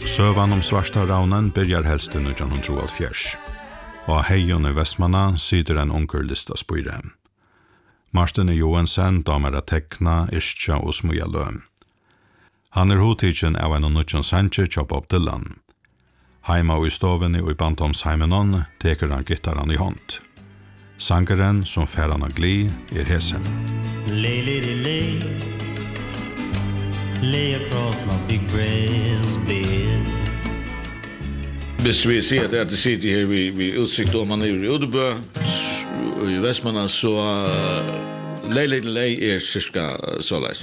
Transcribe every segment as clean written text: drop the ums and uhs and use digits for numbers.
Søvan om svarta raunen byrjar helst i 1912. Og heion i Vestmanna sitter en onker lista spyre. Martin Johansen damer å tekna, iskja og smuja løm. Han hotikken av en nuttjon sanje til Bob Dylan. Heima og i stoven og i Bantomsheimenon teker han gittaran i hånd. Sangeren som færan av gli hesen. Lay, lady, lay, lay across my big brass bed. Hvis vi ser at det sitter her vi utsikt om man i Udebø og i Vestmanna, så lay, lady, lay cirka så leis.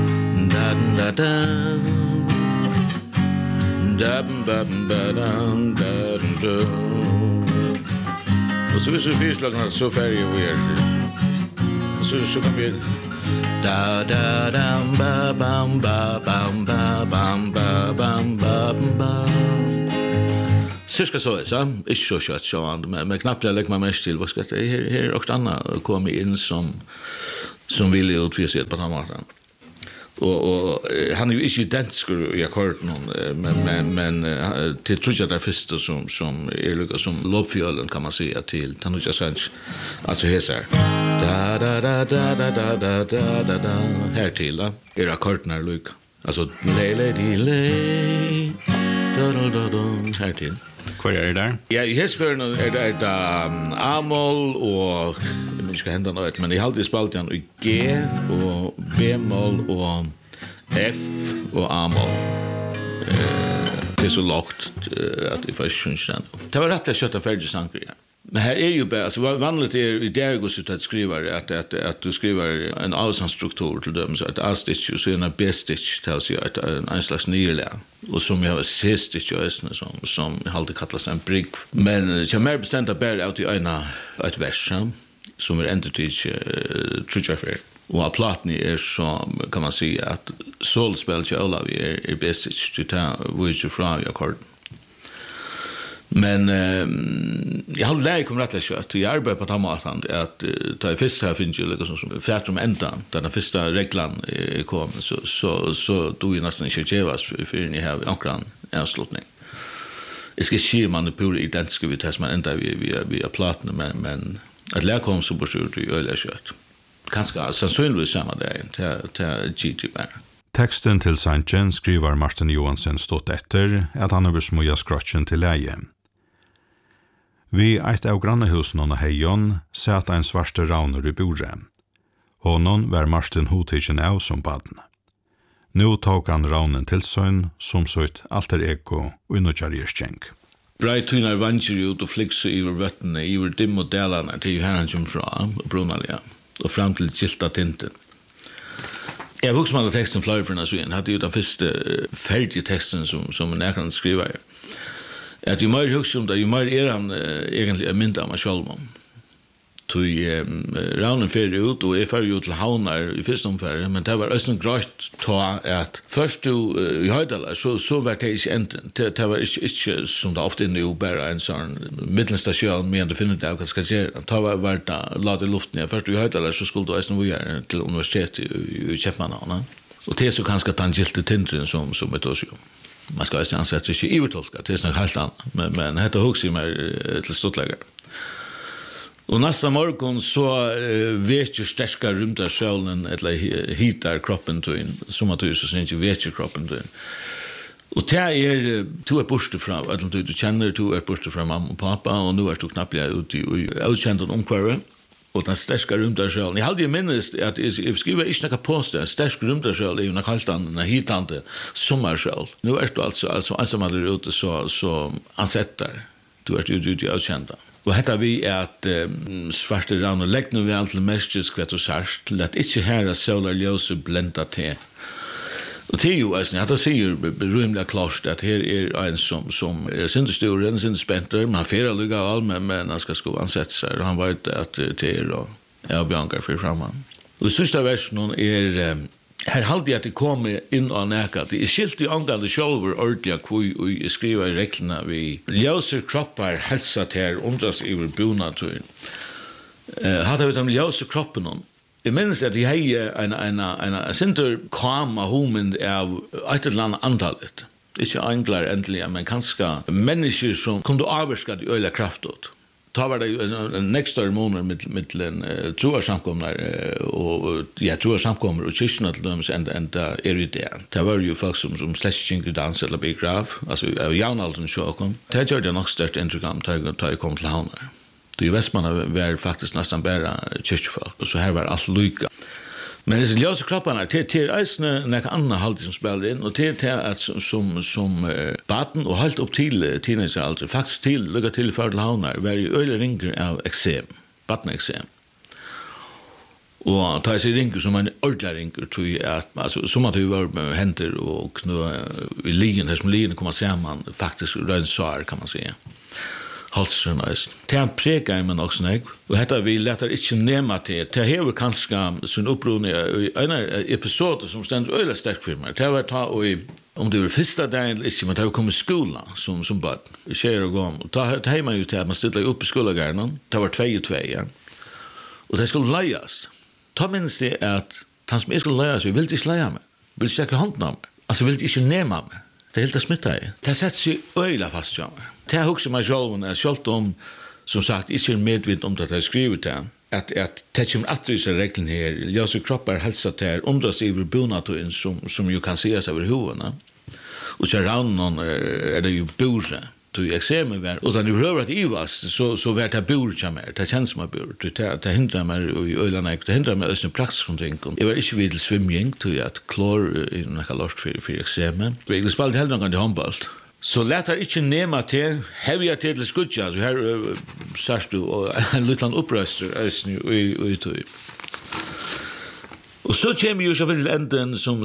Og så hvis vi fyrslagen så færdig vi så kan vi da da dam ba bam ba bam ba bam ba bam ba ba. Cirka så ikke så kjøtt sånn, men knappt jeg legger meg mest til, hva skal jeg si, her også annet kommer inn som vil utvise på den måten. Og han jo ikke identisk i akkorden, men til tror jeg det første som lykket som lovfjølen, kan man si, til Tanuja Sanch, altså heser da da da da da da da da da her til, akkorden lykket. Altså lay, lady, lay, da da da da, her til. Hvor det der? Ja, i hesføren det A-moll og jeg minns ikke hende noe, men jeg har alltid spalt igjen i G og B-moll og F og A-moll. Det så lagt at jeg først synes den. Det var rett til å kjøtte ferdig sanger igjen. Men her jo bare, altså vanligt i dag også at skriver at du skriver en avsandsstruktur til dem, så et A-stitch og så en B-stitch til å si at en slags nyerlig. Og som jeg har C-stitch og østene som alltid kallas en brygg. Men jeg har mer bestemt at bare ut i et vers som endretid trutjaffer. Og av platen så kan man si at solspel til Olav B-stitch til å ta vujtje fra i akkorden. Men jag har lärt mig rätt lätt jag arbetar på tammatan att ta i första här finns ju liksom som färd om ändan där den första reglan kom så då är nästan inte chevas för ni har ankran avslutning. Det ska ske man på identiska vi test man ända vi platen men att lära kom så bort i öle kött. Kanske sannsynligvis samma där till GT bara. Teksten til Sanchen skriver Martin Johansen stått etter at han over smuja skrotchen til leie. Vi eit av grannehusen og heion satt ein svarte rauner i bordet. Honon var Martin hotikken av som baden. Nå tok han raunen til søgn som søyt alter eko og innutjarierskjenk. Brei tunar vanger ut og flikse iver vøttene, iver dim og delane til herren som fra Brunalia og fram til Gilta Tinten. Jeg husker man teksten flere for denne hadde jo den første ferdige teksten som nærkant skriver. At jo mer husker om det, jo mer han egentlig mynda av meg selv om. Raunen ferie ut, og jeg ferie ut til havnar i første omfære, men det var også greit ta at først du i Høydala, så var det ikke enden. Det var ikke som det ofte er jo bare en sånn middelstasjon, men du finner det av hva skal skje. Det var det ladet i luften. Først du i Høydala, så skulle du også være til universitetet i Kjeppmanna. Og det er så kanskje den gilte tindren som er tås jo. Man skal også ansette ikke ivertolka, det er sånn helt annet, men dette hokser meg til stortlegger. Og nästa morgon så vet ju sterska rymda själen eller hitar kroppen till som att du så inte vet ju kroppen till. Och det du borste fram att du känner du borste fram mamma och pappa och nu är du knappt ute i outkänd och omkvar och den sterska rymda själen. Jag hade ju minst att jag skriver inte några poster sterska rymda själen är ju något helt annat hitande sommarsjäl. Nu är du alltså som hade ute så ansätter du är ute i outkänd. Og hetta vi at svarte rann og legg nu vi alt til mestis kvett og sørst, lett ikkje herra solar ljøse blenda til. Og det jo, at det sier rymlig klart at her en som syndestor, en syndespenter, men han ferer lukka all, men han skal sko ansette seg, og han vet at det og Bianca fyrir framman. Og det sørste versen her halde jeg at det kom inn og neka. Det skilt i angande sjálfur ordentlig hvor jeg skriver i reglene vi ljøser kroppar helsa til undrast iver bunaturen. Hatt jeg vet om ljøser kroppen om. Jeg minnes at jeg hei en sinter kama homen av et eller annet antallet. Ikke anglar endelig, men kanskje mennesker som kunde avvarska det øyla kraftot. Ta var det en nekstare måneder mittlen troarsamkomnar og troarsamkommer og kyrkjene til dem enn det i det. Det var jo folk som slett ikke dans eller biograf, altså av jaunalderen sjåkon. Det gjør det nok størst inntrykk da jeg kom til Havnar. I Vestmanna var faktisk nesten bare kyrkjefolk, og så her var alt lyka. Men disse ljøse kroppene til eisene nekka anna halvtid som spiller inn, og til at som baden og helt opp til teenageralder, faktisk lykka til for til Havnar, var jo øyla ringer av eksem, baden-eksem. Og ta seg ringer som en ordentlig ringer, tror jeg at, altså, som at vi var med hender og knø i ligen, her som ligen kommer sammen, faktisk røynsar, kan man sige. Halsrønøys. Det han pregar i meg også nek, og dette vi letar ikke nema til. Det hever kanskje sin opprunning i en episode som stender øyla sterk for meg. Det var ta og om det var første dagen eller ikke, men det var kommet i skolen som bad. I skjer og gång. Og det hever man jo til at man stiller opp i skolegärnen. Det var 2-2, ja. Og det skulle leias. Ta minst det at han som jeg skulle leias, vi ville ikke leia meg. Ville ikke stekke hånden av meg. Altså ville ikke nema meg. Det er helt det smittet i. Det setter seg øyla fast til meg. Det har hukset meg selv, selv om, som sagt, ikke er medvitt om det jeg skriver til, at det kommer at disse reglene her, ljøse kropper helsa til, undras iver bonatøyen som jo kan sies over hovene. Og så raunen det jo bore, til eksemen var, og da ni hører at ivas, så var det bor til meg, det kjennes meg bor, det hindrer meg i øylanek, det hindrer meg også praktisk ting. Jeg var ikke vidt til svimjeng, til at klor i noe lort for eksemen. Jeg spalte heller noen i håndbalt. Så letar ikke nema til, hevja til skudja, så her sørst du, og en liten opprøster, og tog. Og så kommer jo selvfølgelig enden som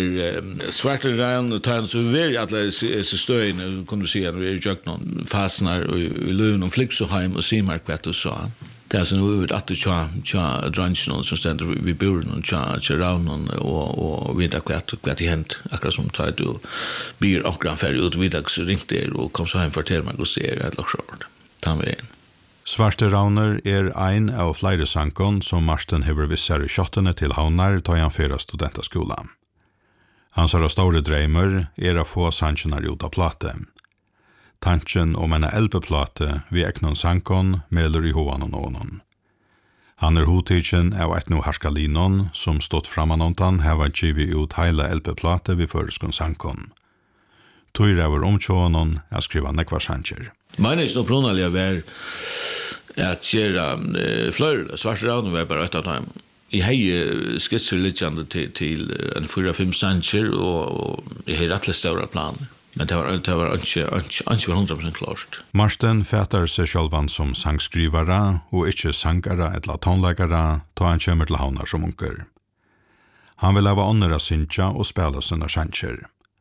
svarte regn, og tar en så veri alle disse støyene, kan du si, at vi gjør noen fasener, og vi løy noen Fliksoheim og Simark, vet du så. Det er sånn ut at du tja dransjen som stender vi bor noen tja raunen og vidda hva det hent akkurat som tar du byr akkurat ferdig ut vidda så ringte jeg og kom så hjem for til meg og ser eller sjårt. Ta med inn. Svarte Rauner ein av flere sankon som Marsten hever vissere kjottene til Havnar ta han fyrre studentaskola. Hans store dreimer å få sankjoner ut av plate. Tanken om en elbeplate vi eknon sankon melder i hovan og någon. Han hotidjen av et no harskalinon som stått framanontan heva givi ut heila elbeplate vi føreskon sankon. Tøyre over omtjånon skriva nekvar sankjer. Menes og pronalia var at kjera fløyre, Svarte Rauner var bare etter time. I hei skisser litt til en 4-5 sankjer og i hei rettelig større planer. Men det var ikke 100% klart. Marsten fætar seg sjálvan som sangskrivare og ikke sangare eller tonleggare ta han kommer til Havnar som unker. Han vil lave åndra syntja og spela sånne sanger.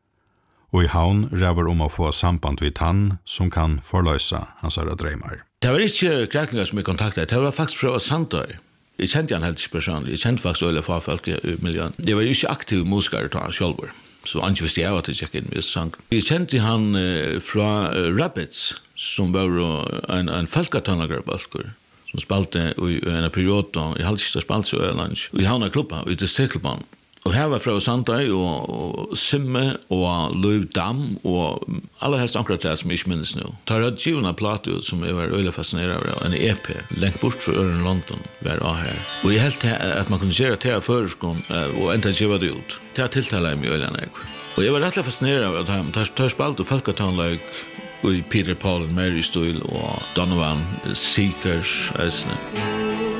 Og i Havn ræver å få samband vid han som kan forløse hans dreimar. Det var ikke kreklingar som jeg kontaktet, det var faktisk fra Sandøy. Jeg kjente han helt ikke personlig, jeg kjente faktisk øyla fagfolk i miljøen. Jeg var ikke aktiv musiker til han sjølver. Så han visste jeg at jeg gikk inn med sang. Jeg kjente han fra Rabbits, som var en folketønlagerbalker, som spalte i en periode, i halvkista spalte i Øyland, og i Havna klubba, i distriktelbanen. Og her var fra Sandøy, og Simme, og Løv Dam, og aller helst akkurat det som jeg ikke minnes nå. Tar jeg tjivna plate ut, som jeg var øyla fascinerad av, en EP, lengt bort fra Øren London, var av her. Og jeg helt at man kunne gjøre det her føreskånd, og enda tjiva det ut. Det har tiltalt meg øyla nek. Og jeg var rettelig fascinerad av det her, tar spalt og folketønlag, og Peter Paul, Mary Stoyle, og Donovan, Seekers, eisne.